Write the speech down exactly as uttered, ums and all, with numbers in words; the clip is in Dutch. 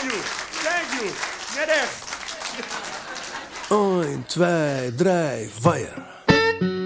you, thank you. Net echt. een, twee, drie, vier.